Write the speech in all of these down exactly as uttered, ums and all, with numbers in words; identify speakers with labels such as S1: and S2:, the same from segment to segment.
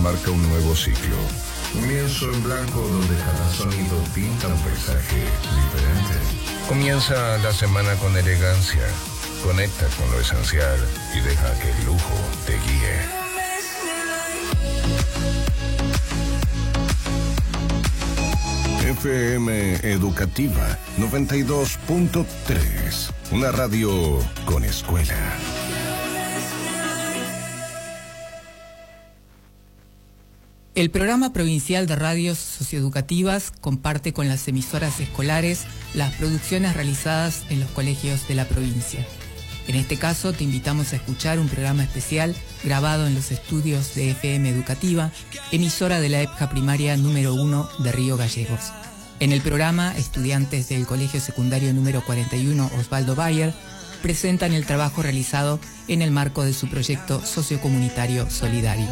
S1: marca un nuevo ciclo. Un lienzo en blanco donde cada sonido pinta un paisaje diferente. Comienza la semana con elegancia. Conecta con lo esencial y deja que el lujo te guíe. F M Educativa noventa y dos punto tres. Una radio con escuela.
S2: El programa provincial de radios socioeducativas comparte con las emisoras escolares las producciones realizadas en los colegios de la provincia. En este caso te invitamos a escuchar un programa especial grabado en los estudios de F M Educativa, emisora de la EPJA primaria número uno de Río Gallegos. En el programa, estudiantes del Colegio Secundario número cuarenta y uno Osvaldo Bayer presentan el trabajo realizado en el marco de su proyecto sociocomunitario solidario.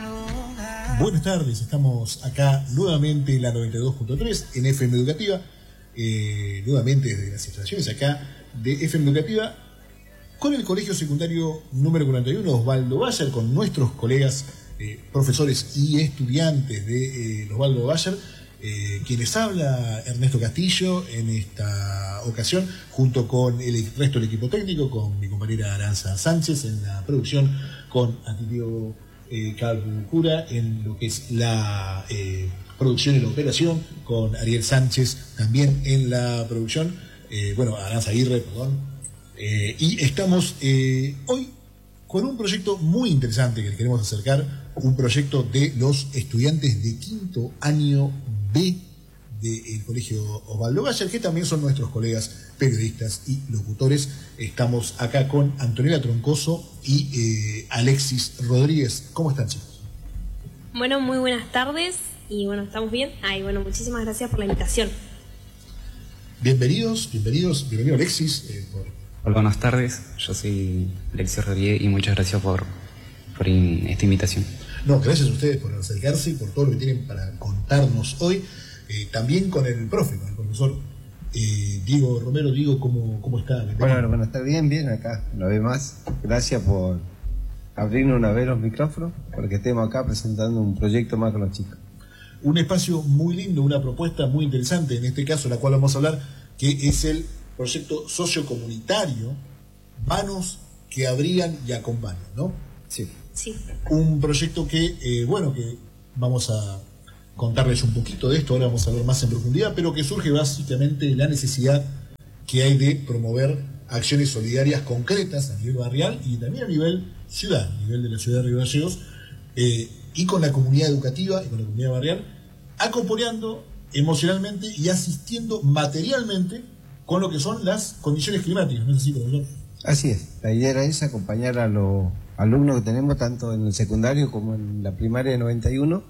S3: Buenas tardes, estamos acá nuevamente en la noventa y dos punto tres en F M Educativa, eh, nuevamente desde las instalaciones acá de F M Educativa, con el Colegio Secundario número cuarenta y uno Osvaldo Bayer, con nuestros colegas eh, profesores y estudiantes de eh, Osvaldo Bayer, eh, quienes habla Ernesto Castillo en esta ocasión, junto con el resto del equipo técnico, con mi compañera Aranza Sánchez en la producción, con Atilio eh, Calbucura en lo que es la eh, producción y la operación, con Ariel Sánchez también en la producción, eh, bueno, Aranza Aguirre, perdón. Eh, y estamos eh, hoy con un proyecto muy interesante que le queremos acercar, un proyecto de los estudiantes de quinto año B del Colegio Osvaldo Bayer, que también son nuestros colegas periodistas y locutores. Estamos acá con Antonella Troncoso y eh, Alexis Rodríguez. ¿Cómo están, chicos?
S4: Bueno, muy buenas tardes y bueno, ¿estamos bien? Ay, bueno, muchísimas gracias por la invitación.
S3: Bienvenidos, bienvenidos, bienvenido Alexis, eh, por
S5: Hola, buenas tardes. Yo soy Alexis Rodríguez y muchas gracias por, por in, esta invitación.
S3: No, gracias a ustedes por acercarse y por todo lo que tienen para contarnos hoy. Eh, también con el profe, con el profesor eh, Diego Romero. Diego, ¿cómo, cómo está?
S6: Bueno, bueno, está bien, bien acá. Una vez más, gracias por abrirnos una vez los micrófonos, porque estemos acá presentando un proyecto más con los chicos.
S3: Un espacio muy lindo, una propuesta muy interesante, en este caso la cual vamos a hablar, que es el proyecto sociocomunitario Manos que Abrigan y Acompañan, ¿no?
S6: Sí.
S4: Sí.
S3: Un proyecto que, eh, bueno, que vamos a contarles un poquito de esto, ahora vamos a hablar más en profundidad, pero que surge básicamente de la necesidad que hay de promover acciones solidarias concretas a nivel barrial y también a nivel ciudad, a nivel de la ciudad de Río Gallegos, eh, y con la comunidad educativa y con la comunidad barrial, acompañando emocionalmente y asistiendo materialmente con lo que son las condiciones climáticas, ¿no es así, profesor?
S6: Así es, la idea era esa, acompañar a los alumnos que tenemos tanto en el secundario como en la primaria de noventa y uno,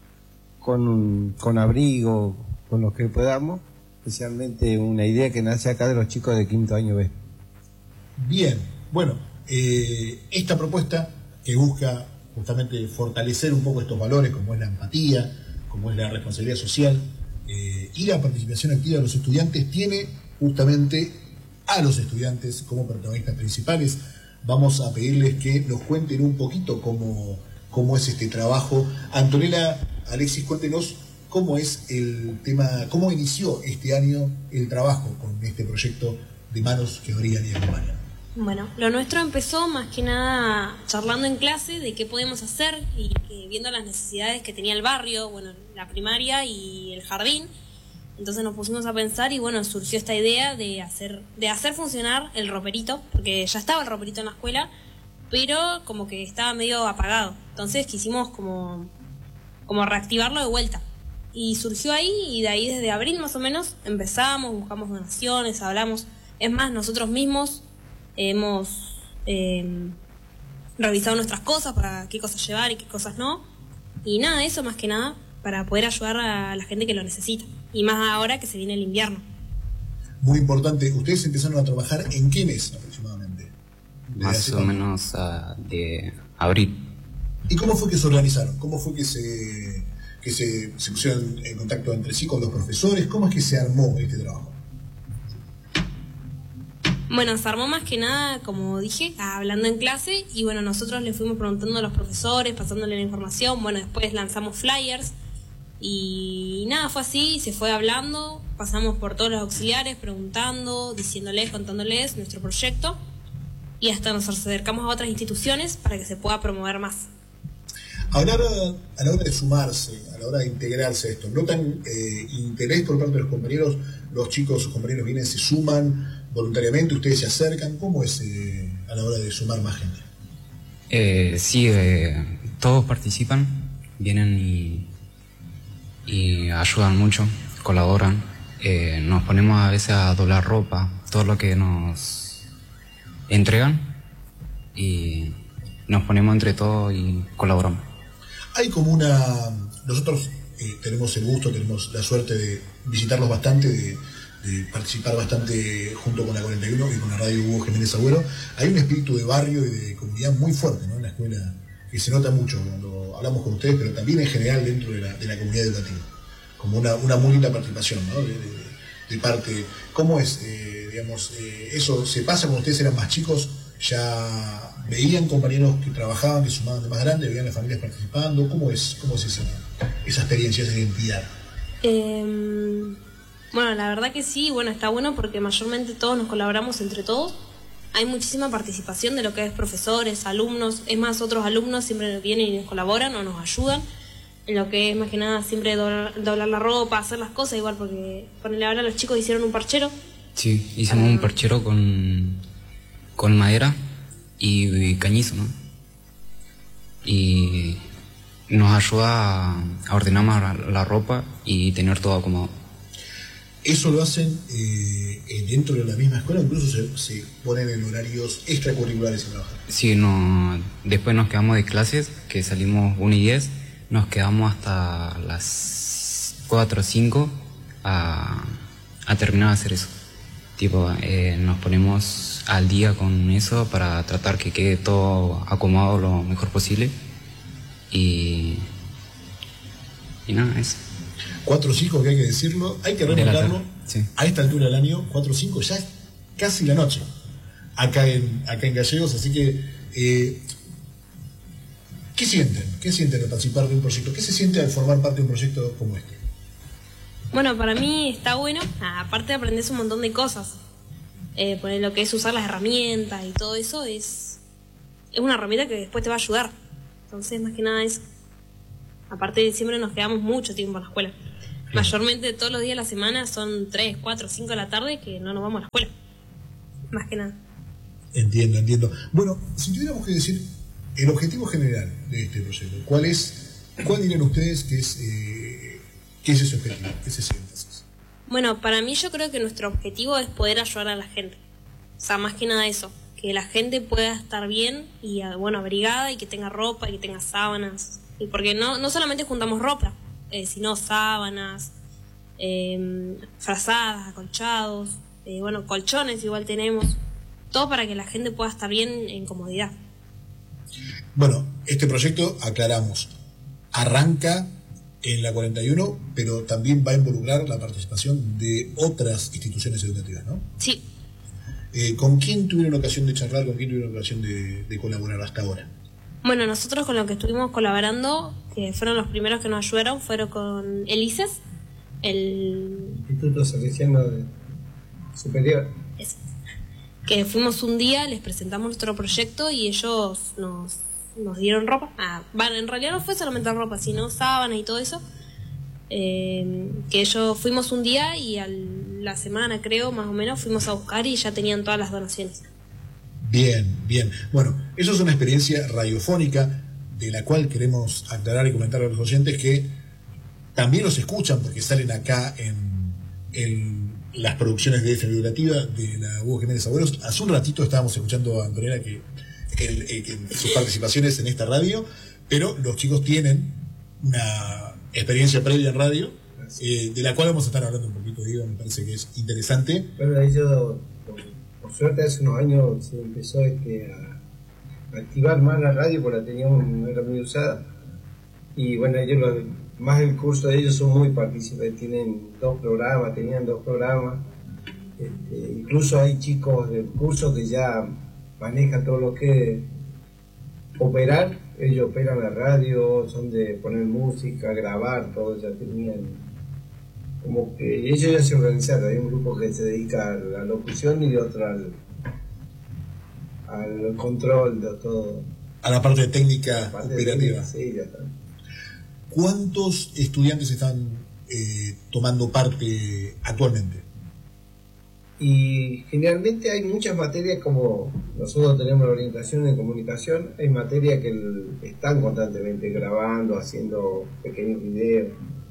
S6: con, con abrigo, con los que podamos, especialmente una idea que nace acá de los chicos de quinto año B.
S3: Bien, bueno, eh, esta propuesta que busca justamente fortalecer un poco estos valores, como es la empatía, como es la responsabilidad social eh, y la participación activa de los estudiantes, tiene justamente a los estudiantes como protagonistas principales. Vamos a pedirles que nos cuenten un poquito cómo, cómo es este trabajo. Antonella, Alexis, cuéntenos cómo es el tema, cómo inició este año el trabajo con este proyecto de Manos que Abrigan y Acompañan.
S4: Bueno, lo nuestro empezó más que nada charlando en clase de qué podemos hacer y que viendo las necesidades que tenía el barrio, bueno, la primaria y el jardín. Entonces nos pusimos a pensar y bueno, surgió esta idea de hacer de hacer funcionar el roperito, porque ya estaba el roperito en la escuela, pero como que estaba medio apagado. Entonces quisimos como, como reactivarlo de vuelta. Y surgió ahí, y de ahí desde abril más o menos empezamos, buscamos donaciones, hablamos. Es más, nosotros mismos hemos eh, revisado nuestras cosas para qué cosas llevar y qué cosas no. Y nada, eso más que nada para poder ayudar a la gente que lo necesita. Y más ahora que se viene el invierno.
S3: Muy importante, ¿ustedes empezaron a trabajar en qué mes aproximadamente?
S5: Más o menos uh, de abril.
S3: ¿Y cómo fue que se organizaron? ¿Cómo fue que se, que se, se pusieron en contacto entre sí con los profesores? ¿Cómo es que se armó este trabajo?
S4: Bueno, se armó más que nada, como dije, hablando en clase, y bueno, nosotros le fuimos preguntando a los profesores, pasándole la información, bueno, después lanzamos flyers, y nada, fue así, se fue hablando, pasamos por todos los auxiliares, preguntando, diciéndoles, contándoles nuestro proyecto, y hasta nos acercamos a otras instituciones para que se pueda promover más.
S3: A la hora, a la hora de sumarse, a la hora de integrarse a esto, ¿notan eh, interés por parte de los compañeros? Los chicos, sus compañeros vienen, se suman voluntariamente, ustedes se acercan. ¿Cómo es eh, a la hora de sumar más gente?
S5: Eh, sí, eh, todos participan, vienen y, y ayudan mucho, colaboran. Eh, nos ponemos a veces a doblar ropa, todo lo que nos entregan, y nos ponemos entre todos y colaboramos.
S3: Hay como una... Nosotros eh, tenemos el gusto, tenemos la suerte de visitarlos bastante, de, de participar bastante junto con la cuarenta y uno y con la radio Hugo Jiménez Agüero. Hay un espíritu de barrio y de comunidad muy fuerte, ¿no?, en la escuela, que se nota mucho cuando hablamos con ustedes, pero también en general dentro de la, de la comunidad educativa. Como una, una muy linda participación, ¿no?, de, de, de parte. ¿Cómo es, eh, digamos, eh, eso se pasa cuando ustedes eran más chicos? ¿Ya veían compañeros que trabajaban, que sumaban de más grande, veían las familias participando? ¿Cómo es, cómo es esa, esa experiencia, esa identidad?
S4: Eh, bueno, la verdad que sí, bueno, está bueno porque mayormente todos nos colaboramos entre todos. Hay muchísima participación de lo que es profesores, alumnos. Es más, otros alumnos siempre vienen y nos colaboran o nos ayudan en lo que es más que nada siempre doblar, doblar la ropa, hacer las cosas igual, porque ponele, ahora los chicos hicieron un parchero.
S5: Sí, hicimos
S4: ah.
S5: un parchero con, con madera y, y cañizo, ¿no? Y nos ayuda a, a ordenar más la, la ropa y tener todo acomodado.
S3: ¿Eso lo hacen eh, dentro de la misma escuela? Incluso se, se ponen en horarios extracurriculares a trabajar.
S5: Sí, no, después nos quedamos de clases, que salimos una y diez, nos quedamos hasta las cuatro o cinco a, a terminar de hacer eso. Tipo, eh, nos ponemos al día con eso para tratar que quede todo acomodado lo mejor posible. Y, y nada, eso.
S3: Cuatro o cinco, que hay que decirlo, hay que remarcarlo,
S5: sí.
S3: A esta altura del año, cuatro o cinco, ya es casi la noche, acá en, acá en Gallegos, así que, eh, ¿qué sienten? ¿Qué sienten al participar de un proyecto? ¿Qué se siente al formar parte de un proyecto como este?
S4: Bueno, para mí está bueno, aparte aprendes un montón de cosas. Eh, poner lo que es usar las herramientas y todo eso, es, es una herramienta que después te va a ayudar. Entonces, más que nada eso. Aparte, siempre nos quedamos mucho tiempo en la escuela. Mayormente todos los días de la semana son tres, cuatro, cinco de la tarde que no nos vamos a la escuela. Más que nada.
S3: Entiendo, entiendo. Bueno, si tuviéramos que decir el objetivo general de este proyecto, ¿cuál es? ¿Cuál dirían ustedes que es, eh, que es ese objetivo, que es ese énfasis?
S4: Bueno, para mí yo creo que nuestro objetivo es poder ayudar a la gente. O sea, más que nada eso. Que la gente pueda estar bien y, bueno, abrigada y que tenga ropa y que tenga sábanas. Y porque no, no solamente juntamos ropa, eh, sino sábanas, eh, frazadas, acolchados, eh, bueno, colchones igual tenemos. Todo para que la gente pueda estar bien en comodidad.
S3: Bueno, este proyecto, aclaramos, arranca en la cuarenta y uno, pero también va a involucrar la participación de otras instituciones educativas, ¿no?
S4: Sí.
S3: Eh, ¿Con quién tuvieron ocasión de charlar, con quién tuvieron ocasión de, de colaborar hasta ahora?
S4: Bueno, nosotros con lo que estuvimos colaborando, que fueron los primeros que nos ayudaron, fueron con el I C E S, el...
S6: Instituto Salesiano de Superior.
S4: Ese. Que fuimos un día, les presentamos nuestro proyecto y ellos nos, nos dieron ropa. Ah, bueno, en realidad no fue solamente ropa, sino sábanas y todo eso. Eh, que ellos fuimos un día y a la semana, creo, más o menos, fuimos a buscar y ya tenían todas las donaciones.
S3: Bien, bien. Bueno, eso es una experiencia radiofónica de la cual queremos aclarar y comentar a los oyentes que también los escuchan porque salen acá en, en las producciones de F M Educativa de la Hugo Jiménez Agüeros. Hace un ratito estábamos escuchando a Antonella que, que, que, que sus participaciones en esta radio, pero los chicos tienen una experiencia previa en radio, eh, de la cual vamos a estar hablando un poquito, digo, me parece que es interesante.
S6: Bueno, ellos, por suerte, hace unos años se empezó este, a, a activar más la radio porque la teníamos, no era muy usada. Y bueno, ellos, lo, más el curso de ellos son muy partícipes, tienen dos programas, tenían dos programas. Este, incluso hay chicos del curso que ya manejan todo lo que es operar. Ellos operan la radio, son de poner música, grabar, todo, ya tenían como que ellos ya se organizaron. Hay un grupo que se dedica a la locución y otro al, al control de todo.
S3: A la parte técnica
S6: parte
S3: operativa.
S6: De, sí, ya está.
S3: ¿Cuántos estudiantes están eh, tomando parte actualmente?
S6: Y generalmente hay muchas materias, como nosotros tenemos la orientación en comunicación, hay materias que el, están constantemente grabando, haciendo pequeños videos.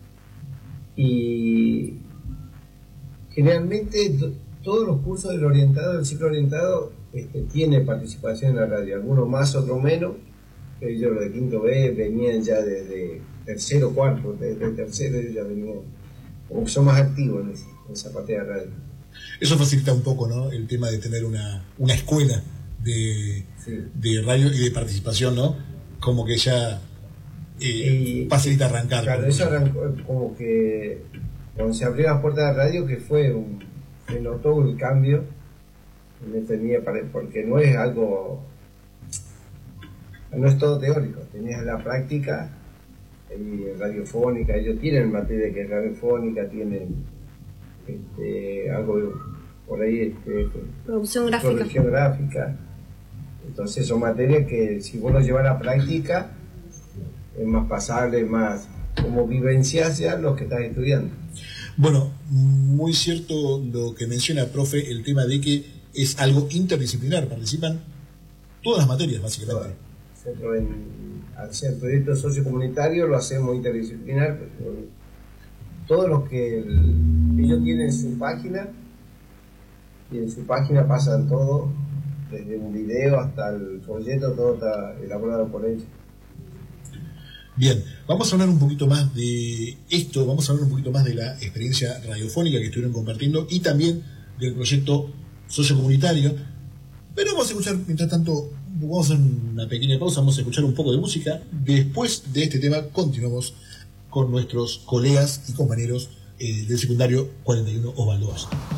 S6: Y generalmente to, todos los cursos del orientado, del ciclo orientado, este, tiene participación en la radio, algunos más, otros menos. Ellos los de quinto B venían ya desde tercero, cuarto, desde tercero ellos ya venían, como que son más activos en esa, en esa parte de la radio.
S3: Eso facilita un poco, ¿no?, el tema de tener una, una escuela de, sí. de radio y de participación, ¿no? Como que ya eh, y, facilita arrancar.
S6: Claro, eso arrancó como que cuando se abrió la puerta de la radio, que fue un, se notó el cambio, tenía, porque no es algo, no es todo teórico, tenías la práctica y radiofónica, ellos tienen materia que es radiofónica, tienen Este, algo por ahí, este,
S4: producción gráfica.
S6: producción gráfica. Entonces son materias que si vos lo llevas a la práctica es más pasable, más como vivencias ya lo que estás estudiando.
S3: Bueno, muy cierto lo que menciona, profe, el tema de que es algo interdisciplinar, participan todas las materias básicamente.
S6: Nosotros en, al ser proyecto sociocomunitario lo hacemos interdisciplinar, todos los que el, ellos tienen su página, y en su página pasan todo, desde un video hasta el folleto, todo está elaborado por ellos.
S3: Bien, vamos a hablar un poquito más de esto, vamos a hablar un poquito más de la experiencia radiofónica que estuvieron compartiendo y también del proyecto sociocomunitario, pero vamos a escuchar, mientras tanto, vamos a hacer una pequeña pausa, vamos a escuchar un poco de música. Después de este tema continuamos con nuestros colegas y compañeros eh, del secundario cuarenta y uno Osvaldo Valle.